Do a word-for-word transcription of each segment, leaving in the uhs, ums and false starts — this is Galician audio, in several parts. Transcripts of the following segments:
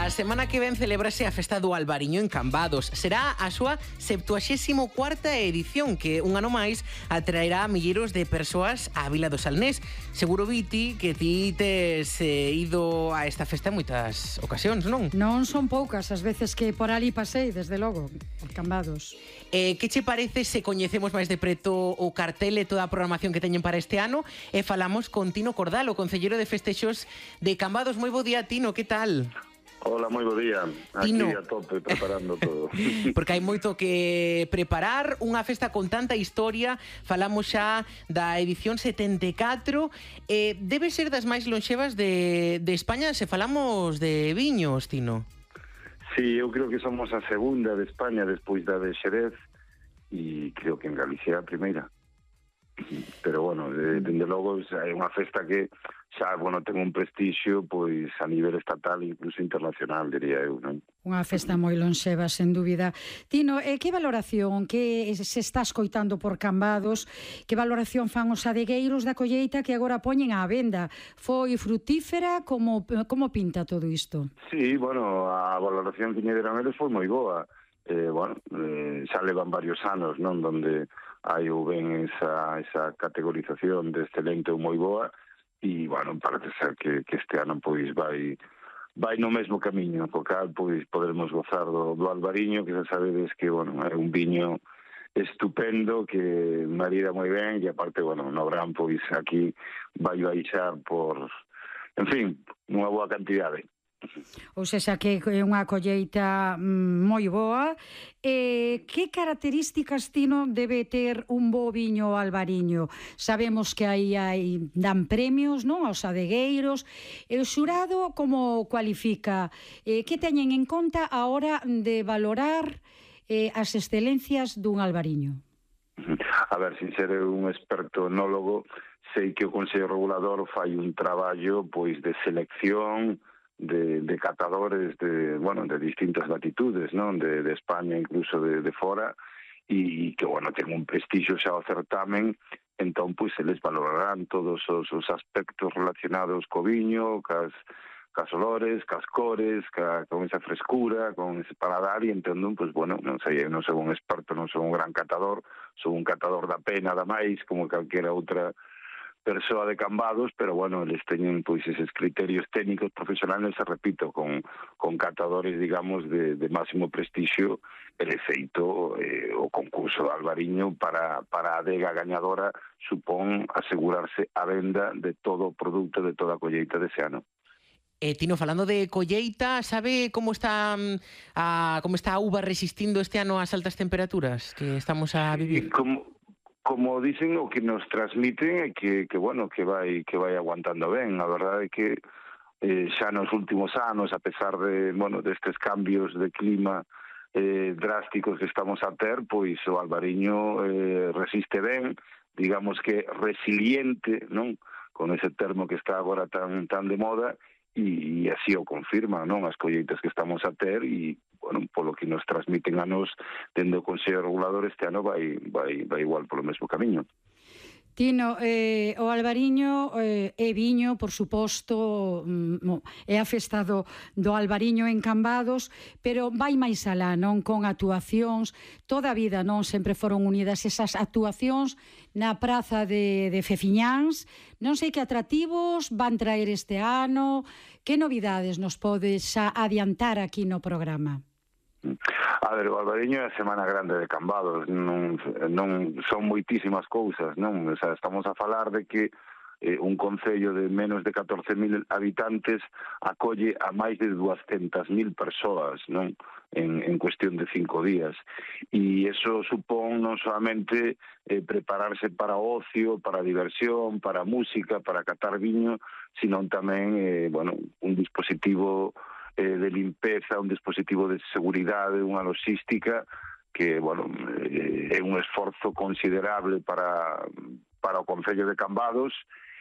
A semana que ven celebrase a festa do Albariño en Cambados. Será a súa septuagésimo cuarta edición, que un ano máis atraerá a milleiros de persoas á Vila do Salnés. Seguro, Viti, que ti tes eh, ido a esta festa en moitas ocasións, non? Non son poucas as veces que por ali pasei, desde logo, por Cambados. Eh, que che parece se coñecemos máis de preto o cartel e toda a programación que teñen para este ano? E falamos con Tino Cordal, o concelleiro de festexos de Cambados. Moi bo día, Tino, que tal? Hola, moi bo día. Aquí Tino. a tope, preparando todo. Porque hai moito que preparar, unha festa con tanta historia. Falamos xa da edición setenta e catro. Eh, debe ser das máis lonxevas de, de España se falamos de viños, Tino. Sí, eu creo que somos a segunda de España despois da de Xerez e creo que en Galicia a primeira. Pero, bueno, de, dende logo é unha festa que xa, bueno, ten un prestixio pois a nivel estatal e incluso internacional, diría eu, non? Unha festa moi lonxeva, sen dúbida. Tino, eh, que valoración que se está escoitando por Cambados, que valoración fan os adegueiros da colleita que agora poñen á venda? Foi frutífera? Como, como pinta todo isto? Sí, bueno, a valoración que lle deron eles foi moi boa. Eh, bueno, eh, xa levan varios anos, non? Donde hai ou ben esa, esa categorización de excelente ou moi boa. E, bueno, parece ser que, que este ano, pois, vai vai no mesmo camiño, co cal, pois, poderemos gozar do, do Albariño, que xa sabedes que, bueno, é un viño estupendo, que marida moi ben, e aparte, bueno, no gran, pois, aquí vai baixar por, en fin, unha boa cantidade. Ou seja, que é unha colleita moi boa. Eh, que características, Tino, debe ter un bo viño albariño? Sabemos que aí hai, dan premios, non, aos adegueiros. E o xurado como cualifica? Eh, que teñen en conta a hora de valorar eh, as excelencias dun albariño? A ver, sin ser un experto enólogo, sei que o Consello Regulador fai un traballo, pois, de selección De, de catadores de, bueno, de distintas latitudes, non? De, de España, incluso de, de fora, e que, bueno, ten un prestixio xa o certamen, entón, pois, se les valorarán todos os, os aspectos relacionados co viño, cas, cas olores, cas cores, ca, con esa frescura, con ese paladar, e entendo, pois, bueno, non sei, eu non sou un experto, non sou un gran catador, sou un catador da pena, da máis, como calquera outra persoa de Cambados, pero, bueno, eles teñen, pois, eses criterios técnicos profesionales, se repito, con, con catadores, digamos, de, de máximo prestixio, el efeito, eh, o concurso de Albariño para, para a adega gañadora supón asegurarse a venda de todo o produto, de toda a colleita dese ano. Eh, Tino, falando de colleita, sabe como está a, como está a uva resistindo este ano ás altas temperaturas que estamos a vivir? Sí, como... Como dicen, o que nos transmiten é que, que bueno, que vai que vai aguantando ben. A verdade é que eh, xa nos últimos anos, a pesar de, bueno, destes cambios de clima eh, drásticos que estamos a ter, pois o albariño eh, resiste ben, digamos que resiliente, non? Con ese termo que está agora tan tan de moda, e, e así o confirman, non? As colleitas que estamos a ter e, bueno, polo que nos transmiten a nos dende o Consello Regulador, este ano vai, vai, vai igual polo mesmo camiño. Tino, eh, o Albariño eh, é viño, por suposto, mm, é a festa do, do Albariño en Cambados, pero vai máis alá, non? Con actuacións, toda a vida, non? Sempre foron unidas esas actuacións na praza de, de Fefiñáns. Non sei que atractivos van traer este ano, que novidades nos podes adiantar aquí no programa? A ver, o Albariño é a Semana Grande de Cambados, non, non son moitísimas cousas, non? O sea, estamos a falar de que eh, un concello de menos de catorce mil habitantes acolle a máis de duascentas mil persoas, non? En, en cuestión de cinco días. E iso supón non solamente eh, prepararse para o ocio, para a diversión, para a música, para catar viño, sino tamén, eh, bueno, un dispositivo de limpeza, un dispositivo de seguridade, unha logística que, bueno, é un esforzo considerable para, para o Concello de Cambados,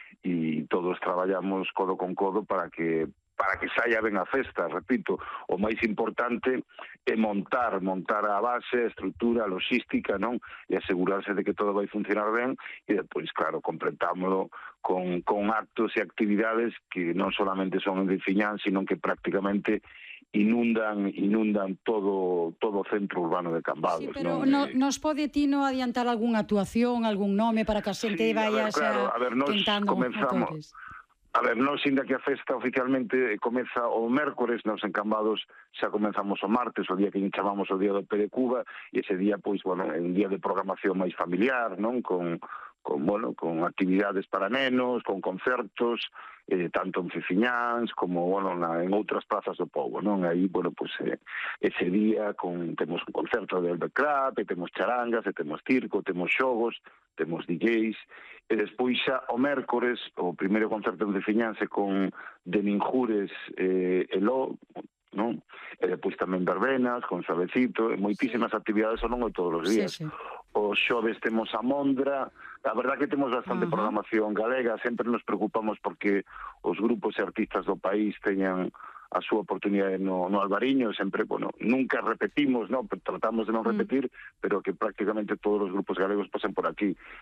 e todos traballamos codo con codo para que para que saia ben a festa. Repito, o máis importante é montar, montar a base, a estrutura, a logística, non? E asegurarse de que todo vai funcionar ben, e depois, claro, completámoslo con, con actos e actividades que non solamente son en Fefiñán, sino que prácticamente inundan inundan todo todo o centro urbano de Cambados. Sí, pero non? no, nos pode ti no adiantar algunha actuación, algún nome para que a xente Sí, a ver, vaya claro, xa a ver, nos quentando comenzamos- motores? A ver, nós, inda que a festa oficialmente comeza o mércores, nos en Cambados xa comenzamos o martes, o día que lle chamamos o Día do Pé de Cuba, e ese día, pois, bueno, é un día de programación máis familiar, non? Con, con, bueno, con actividades para nenos, con concertos, eh, tanto en Ceciñáns como, bueno, na, en outras plazas do pobo, non? Aí, bueno, pois, eh, ese día con, temos un concerto de Elbe Club, e temos charangas, e temos circo, temos xogos, temos D Js, e despois xa o mércores, o primeiro concerto en Ceciñanse con de Ninjures eh, e Ló, non? E depois tamén verbenas, con Suavecito, e moitísimas sí. actividades ao longo de todos os días. Sí, sí. Os xoves temos a Mondra, a verdad que temos bastante uh -huh. programación galega, sempre nos preocupamos porque os grupos e artistas do país teñan a súa oportunidade no, no Albariño, sempre, bueno, nunca repetimos, no, tratamos de non repetir, mm. pero que prácticamente todos os grupos galegos pasen por aquí.